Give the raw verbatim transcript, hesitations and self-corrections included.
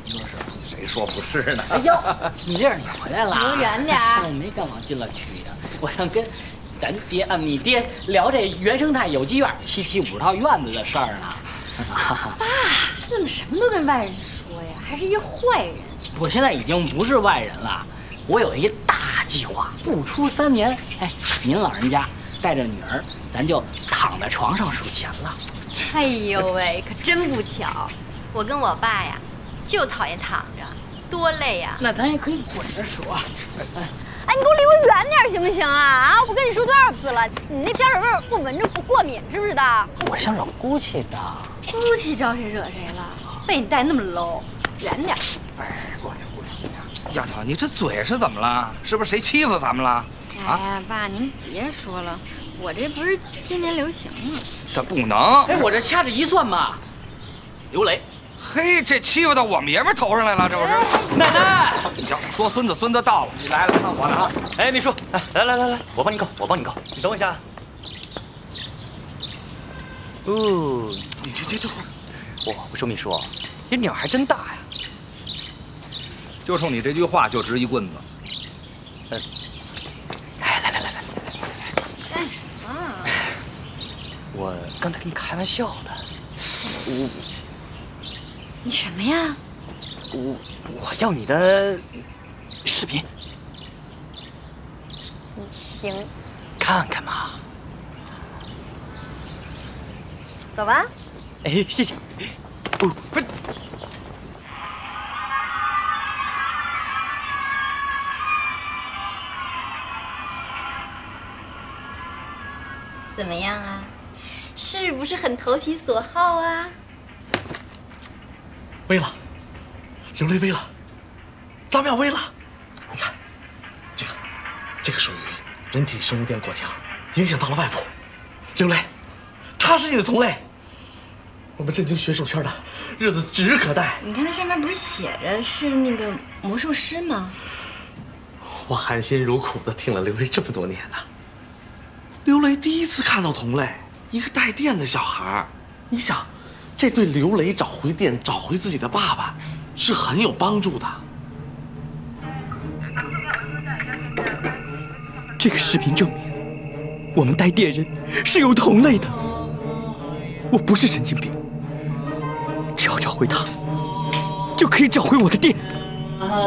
你说是吧？ 谁说不是呢？ 哎呦，你这你回来了， 离我远点儿！ 我没干往近了去呀，我想跟咱爹啊，你爹聊这原生态有机院七七五十套院子的事儿呢。 爸，你怎么什么都跟外人说呀？还是一坏人！ 我现在已经不是外人了，我有一个大计划，不出三年，哎，您老人家带着女儿，咱就躺在床上数钱了。 哎呦喂，可真不巧，我跟我爸呀，就讨厌躺着，多累呀！ 那咱也可以滚着数啊。 哎，你给我离我远点行不行啊？啊，我跟你说多少次了，你那香水味儿我闻着不过敏，知不知道？ 我香手姑气的， 姑气招谁惹谁了？被你带那么 low， 远点。 哎，过去过去。丫头，你这嘴是怎么了？是不是谁欺负咱们了？ 哎呀，爸，您别说了，我这不是今年流行吗？ 这不能！ 哎，我这掐指一算嘛，刘雷。 嘿，这欺负到我们爷们头上来了，这不是？ 奶奶， 行，说孙子，孙子到了，你来了，看我了啊！ 哎，秘书，哎，来来来来，我帮你扣，我帮你扣，你等我一下。哦， 你这这这， 我我说秘书，这鸟还真大呀！ 就冲你这句话就值一棍子。 嗯，哎，来来来来， 干什么啊？ 我刚才跟你开玩笑的，我你什么呀？ 我我要你的视频， 你行， 看看嘛。 走吧。 哎，谢谢。哦，不是。 怎么样啊？是不是很投其所好啊？ 危了，刘雷危了，咱们要危了！你看，这个，这个属于人体生物电过强，影响到了外部。刘雷，他是你的同类，我们震惊学术圈的日子指日可待。 你看那上面不是写着是那个魔术师吗？ 我含辛茹苦的听了刘雷这么多年呢。刘雷第一次看到同类，一个带电的小孩，你想，这对刘雷找回电、找回自己的爸爸，是很有帮助的。 这个视频证明，我们带电人是有同类的。我不是神经病，只要找回他，就可以找回我的电。